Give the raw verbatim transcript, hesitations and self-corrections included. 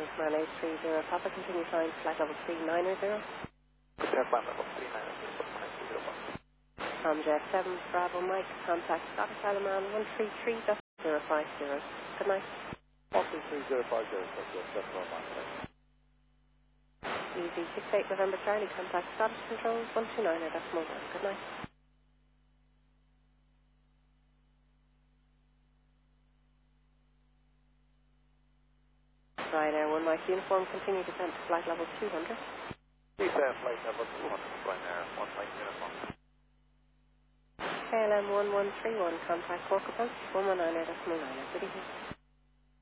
Man eight three zero, Papa, continue flying flight level three nine zero. Prepare flight level three nine zero, nine two zero one. From Jet seven, Bravo Mike, contact Scottish Island Man one three three zero five zero. Good night. one three three zero five zero, Jet seven, Bravo Mike. Easy six eight November Charlie, contact Scottish Controls one two nine decimal one. Good night. Ryanair one Mike uniform, continue descent to flight level two hundred. Please uh, flight level two hundred, Ryanair one Mike uniform. K L M one one three one, contact Cork approach one one nine decimal nine. Good evening.